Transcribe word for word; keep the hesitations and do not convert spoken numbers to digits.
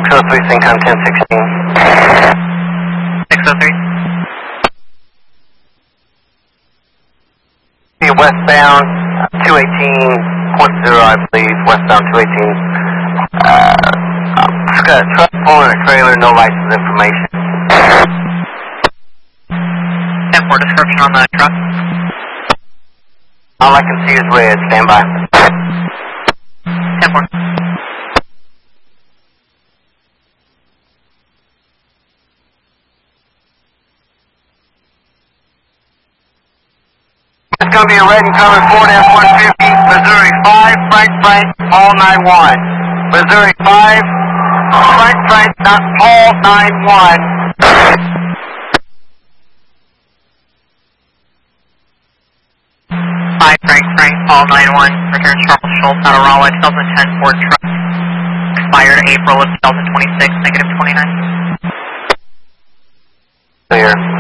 six oh three, Syncom ten sixteen. six oh three. Westbound two eighteen point zero, I believe. Westbound two eighteen. Uh, uh, truck pulling a trailer, no license information. ten four, description on the truck. All I can see is red. Stand by. ten four. It's going to be a red and colored Ford F one fifty, Missouri five, Frank Frank, Paul nine one. Missouri five, Frank Frank, not Paul nine one. five, Frank Frank, Paul nine one. Return Charles Schultz out of Rahway, twenty ten Ford truck. Expired April of twenty twenty-six, negative twenty-nine. Clear.